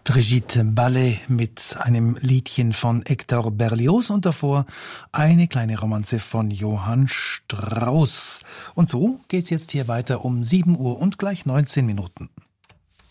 Brigitte Balley mit einem Liedchen von Hector Berlioz und davor eine kleine Romanze von Johann Strauss. Und so geht's jetzt hier weiter um 7 Uhr und gleich 19 Minuten.